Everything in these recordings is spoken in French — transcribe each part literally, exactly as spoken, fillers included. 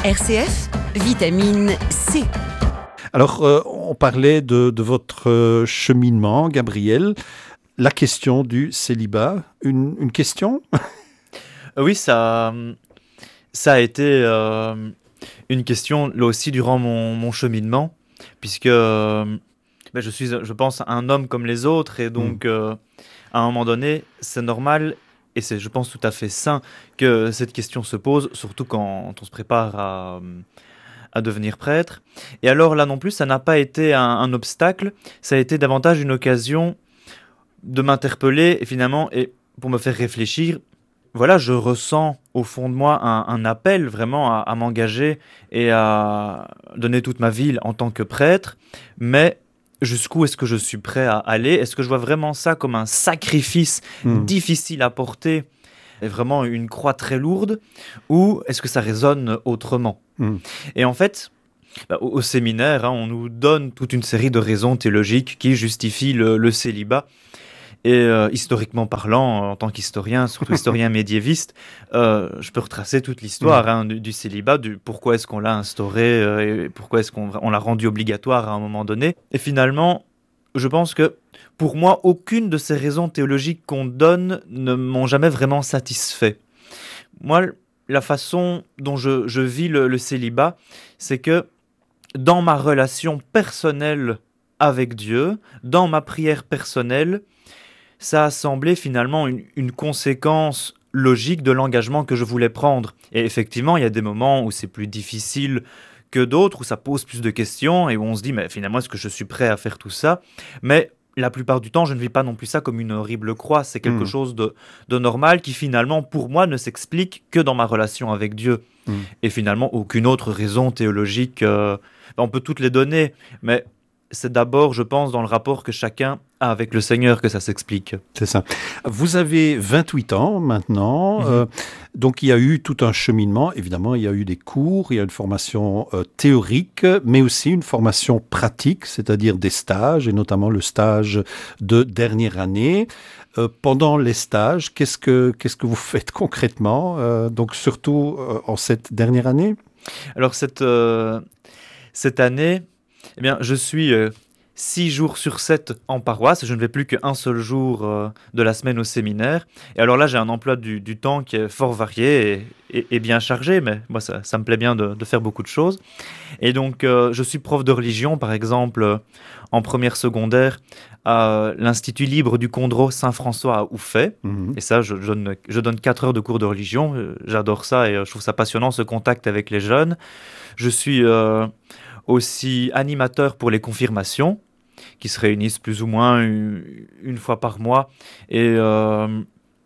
R C F, vitamine C. Alors, euh, on parlait de, de votre euh, cheminement, Gabriel. La question du célibat, une, une question ? Oui, ça, ça a été euh, une question, là aussi, durant mon, mon cheminement, puisque euh, ben, je suis, je pense, un homme comme les autres, et donc, mmh. euh, à un moment donné, c'est normal, et c'est, je pense, tout à fait sain que cette question se pose, surtout quand on se prépare à... à devenir prêtre. Et alors là non plus, ça n'a pas été un, un obstacle, ça a été davantage une occasion de m'interpeller et finalement, et pour me faire réfléchir. Voilà, je ressens au fond de moi un, un appel vraiment à, à m'engager et à donner toute ma vie en tant que prêtre, mais jusqu'où est-ce que je suis prêt à aller ? Est-ce que je vois vraiment ça comme un sacrifice mmh. difficile à porter et vraiment une croix très lourde, ou est-ce que ça résonne autrement ? Mmh. Et en fait, bah, au, au séminaire, hein, on nous donne toute une série de raisons théologiques qui justifient le, le célibat. Et euh, historiquement parlant, en tant qu'historien, surtout historien médiéviste, euh, je peux retracer toute l'histoire mmh. hein, du, du célibat, du pourquoi est-ce qu'on l'a instauré, euh, et pourquoi est-ce qu'on on l'a rendu obligatoire à un moment donné. Et finalement, je pense que pour moi, aucune de ces raisons théologiques qu'on donne ne m'ont jamais vraiment satisfait. Moi, la façon dont je, je vis le, le célibat, c'est que dans ma relation personnelle avec Dieu, dans ma prière personnelle, ça a semblé finalement une, une conséquence logique de l'engagement que je voulais prendre. Et effectivement, il y a des moments où c'est plus difficile que d'autres, où ça pose plus de questions et où on se dit, mais finalement, est-ce que je suis prêt à faire tout ça ? Mais la plupart du temps, je ne vis pas non plus ça comme une horrible croix. C'est quelque mmh. chose de, de normal qui, finalement, pour moi, ne s'explique que dans ma relation avec Dieu. Mmh. Et finalement, aucune autre raison théologique. Euh, on peut toutes les donner, mais c'est d'abord, je pense, dans le rapport que chacun a avec le Seigneur que ça s'explique. C'est ça. Vous avez vingt-huit ans maintenant, mmh. euh, donc il y a eu tout un cheminement. Évidemment, il y a eu des cours, il y a une formation euh, théorique, mais aussi une formation pratique, c'est-à-dire des stages, et notamment le stage de dernière année. Euh, pendant les stages, qu'est-ce que, qu'est-ce que vous faites concrètement, euh, donc surtout euh, en cette dernière année ? Alors cette, euh, cette année... Eh bien, je suis euh, six jours sur sept en paroisse. Je ne vais plus qu'un seul jour euh, de la semaine au séminaire. Et alors là, j'ai un emploi du, du temps qui est fort varié et, et, et bien chargé. Mais moi, ça, ça me plaît bien de, de faire beaucoup de choses. Et donc, euh, je suis prof de religion, par exemple, euh, en première secondaire, à l'Institut libre du Condro Saint-François à Ouffet. Mmh. Et ça, je, je, donne, je donne quatre heures de cours de religion. J'adore ça et je trouve ça passionnant, ce contact avec les jeunes. Je suis... Euh, aussi animateur pour les confirmations, qui se réunissent plus ou moins une, une fois par mois. Et euh,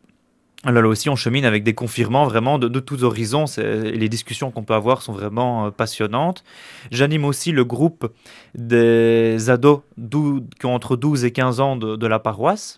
là, là aussi, on chemine avec des confirmants vraiment de, de tous horizons. C'est, les discussions qu'on peut avoir sont vraiment euh, passionnantes. J'anime aussi le groupe des ados qui ont entre douze et quinze ans de, de la paroisse.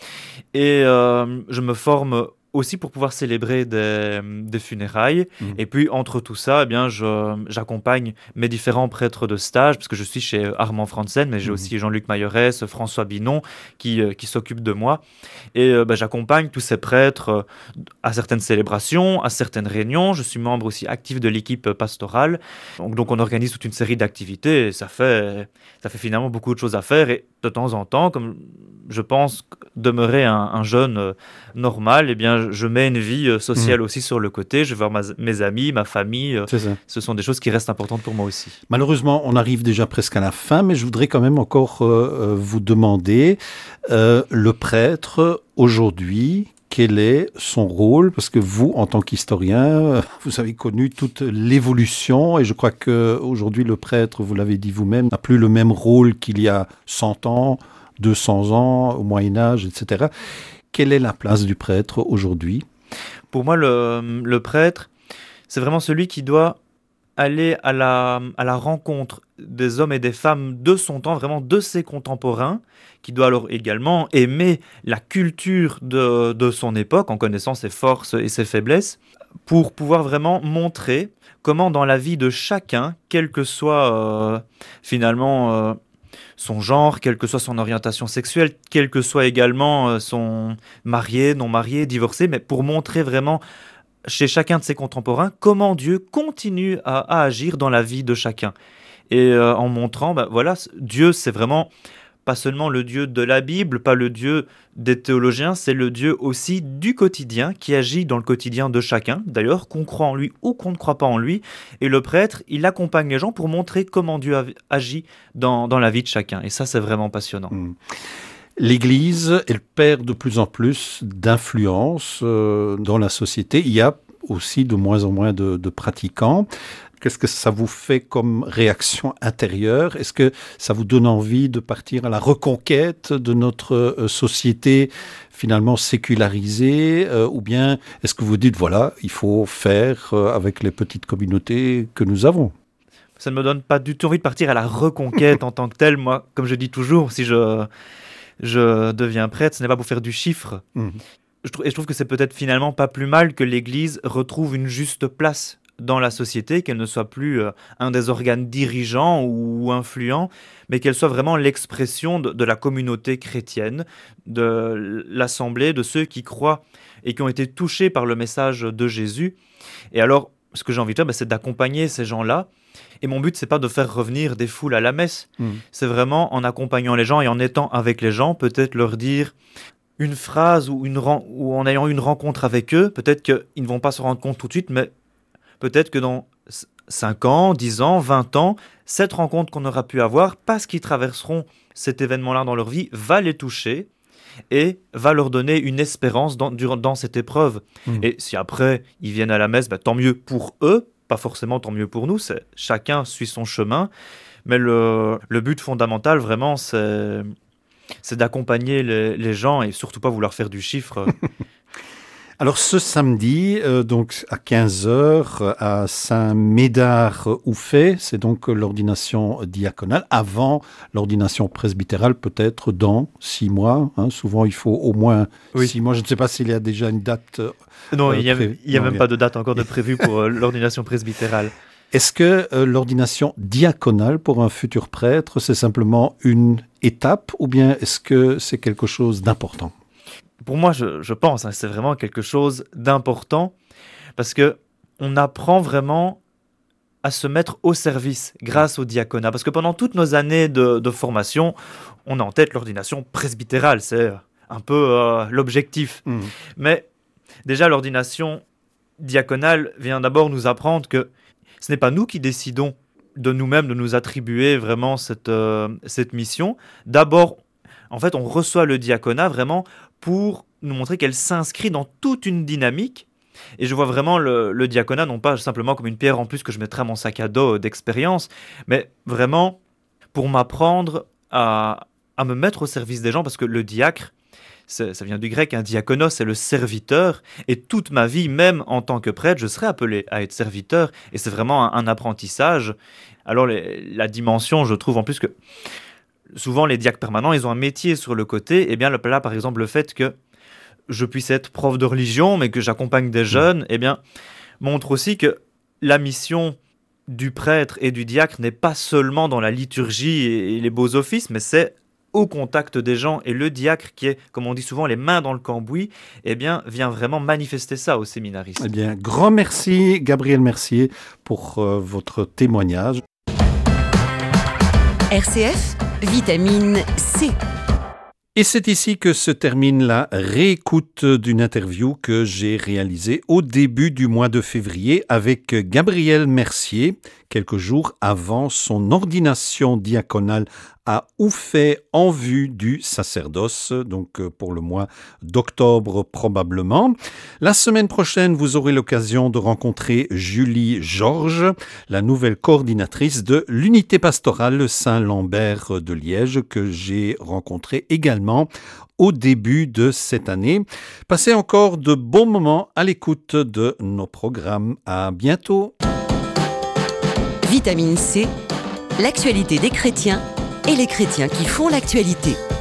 Et euh, je me forme aussi pour pouvoir célébrer des, des funérailles. Mmh. Et puis, entre tout ça, eh bien, je, j'accompagne mes différents prêtres de stage, parce que je suis chez Armand Franzen, mais j'ai mmh. aussi Jean-Luc Mayorès, François Binon, qui, euh, qui s'occupent de moi. Et euh, ben, j'accompagne tous ces prêtres euh, à certaines célébrations, à certaines réunions. Je suis membre aussi actif de l'équipe pastorale. Donc, donc on organise toute une série d'activités, et ça fait, ça fait finalement beaucoup de choses à faire. Et de temps en temps, comme je pense demeurer un, un jeune euh, normal, eh bien, je mets une vie euh, sociale mmh. aussi sur le côté. Je vais voir ma, mes amis, ma famille. Euh, ce sont des choses qui restent importantes pour moi aussi. Malheureusement, on arrive déjà presque à la fin, mais je voudrais quand même encore euh, vous demander, euh, le prêtre, aujourd'hui, quel est son rôle ? Parce que vous, en tant qu'historien, vous avez connu toute l'évolution et je crois qu'aujourd'hui, le prêtre, vous l'avez dit vous-même, n'a plus le même rôle qu'il y a cent ans, deux cents ans, au Moyen-Âge, et cetera. Quelle est la place du prêtre aujourd'hui ? Pour moi, le, le prêtre, c'est vraiment celui qui doit aller à la, à la rencontre des hommes et des femmes de son temps, vraiment de ses contemporains, qui doit alors également aimer la culture de, de son époque, en connaissant ses forces et ses faiblesses, pour pouvoir vraiment montrer comment dans la vie de chacun, quel que soit euh, finalement... Euh, son genre, quelle que soit son orientation sexuelle, quel que soit également euh, son marié, non marié, divorcé, mais pour montrer vraiment chez chacun de ses contemporains comment Dieu continue à, à agir dans la vie de chacun. Et euh, en montrant, ben, voilà, Dieu, c'est vraiment pas seulement le Dieu de la Bible, pas le Dieu des théologiens, c'est le Dieu aussi du quotidien, qui agit dans le quotidien de chacun, d'ailleurs, qu'on croit en lui ou qu'on ne croit pas en lui. Et le prêtre, il accompagne les gens pour montrer comment Dieu agit dans, dans la vie de chacun. Et ça, c'est vraiment passionnant. Mmh. L'Église, elle perd de plus en plus d'influence euh, dans la société. Il y a aussi de moins en moins de, de pratiquants. Qu'est-ce que ça vous fait comme réaction intérieure? Est-ce que ça vous donne envie de partir à la reconquête de notre euh, société finalement sécularisée euh, ou bien est-ce que vous dites, voilà, il faut faire euh, avec les petites communautés que nous avons? Ça ne me donne pas du tout envie de partir à la reconquête en tant que telle. Moi, comme je dis toujours, si je, je deviens prêtre, ce n'est pas pour faire du chiffre. Mmh. Je trouve, et je trouve que c'est peut-être finalement pas plus mal que l'Église retrouve une juste place dans la société, qu'elle ne soit plus euh, un des organes dirigeants ou influents, mais qu'elle soit vraiment l'expression de, de la communauté chrétienne, de l'assemblée, de ceux qui croient et qui ont été touchés par le message de Jésus. Et alors, ce que j'ai envie de faire, bah, c'est d'accompagner ces gens-là. Et mon but, c'est pas de faire revenir des foules à la messe. Mmh. C'est vraiment en accompagnant les gens et en étant avec les gens, peut-être leur dire une phrase ou, une, ou en ayant une rencontre avec eux, peut-être qu'ils ne vont pas se rendre compte tout de suite, mais peut-être que dans cinq ans, dix ans, vingt ans, cette rencontre qu'on aura pu avoir, parce qu'ils traverseront cet événement-là dans leur vie, va les toucher et va leur donner une espérance dans, durant, dans cette épreuve. Mmh. Et si après, ils viennent à la messe, bah, tant mieux pour eux, pas forcément tant mieux pour nous, c'est, chacun suit son chemin, mais le, le but fondamental, vraiment, c'est, c'est d'accompagner les, les gens et surtout pas vouloir faire du chiffre. Alors ce samedi, euh, donc à quinze heures, à Saint-Médard-Oufet, c'est donc l'ordination diaconale, avant l'ordination presbytérale, peut-être dans six mois. Hein, souvent, il faut au moins oui. six mois. Je ne sais pas s'il y a déjà une date. Euh, non, il n'y a, pré... a non, même a... pas de date encore de prévue pour euh, l'ordination presbytérale. Est-ce que euh, l'ordination diaconale pour un futur prêtre, c'est simplement une étape ou bien est-ce que c'est quelque chose d'important ? Pour moi, je, je pense, hein, c'est vraiment quelque chose d'important parce qu'on apprend vraiment à se mettre au service grâce au diaconat. Parce que pendant toutes nos années de, de formation, on a en tête l'ordination presbytérale, c'est un peu euh, l'objectif. Mmh. Mais déjà, l'ordination diaconale vient d'abord nous apprendre que ce n'est pas nous qui décidons de nous-mêmes, de nous attribuer vraiment cette, euh, cette mission. D'abord, en fait, on reçoit le diaconat vraiment pour nous montrer qu'elle s'inscrit dans toute une dynamique. Et je vois vraiment le, le diaconat, non pas simplement comme une pierre en plus que je mettrai à mon sac à dos d'expérience, mais vraiment pour m'apprendre à, à me mettre au service des gens, parce que le diacre, ça vient du grec, un diakonos, c'est le serviteur, et toute ma vie, même en tant que prêtre, je serai appelé à être serviteur, et c'est vraiment un, un apprentissage. Alors les, la dimension, je trouve en plus que souvent, les diacres permanents, ils ont un métier sur le côté. Et bien là, par exemple, le fait que je puisse être prof de religion, mais que j'accompagne des jeunes, mmh. eh bien, montre aussi que la mission du prêtre et du diacre n'est pas seulement dans la liturgie et les beaux offices, mais c'est au contact des gens. Et le diacre, qui est, comme on dit souvent, les mains dans le cambouis, eh bien, vient vraiment manifester ça aux séminaristes. Eh bien, grand merci, Gabriel Mercier, pour euh, votre témoignage. R C F, vitamine C. Et c'est ici que se termine la réécoute d'une interview que j'ai réalisée au début du mois de février avec Gabriel Mercier, quelques jours avant son ordination diaconale à Oufet en vue du sacerdoce, donc pour le mois d'octobre probablement. La semaine prochaine, vous aurez l'occasion de rencontrer Julie Georges, la nouvelle coordinatrice de l'unité pastorale Saint-Lambert de Liège, que j'ai rencontrée également au début de cette année. Passez encore de bons moments à l'écoute de nos programmes. À bientôt. Vitamine C, l'actualité des chrétiens et les chrétiens qui font l'actualité.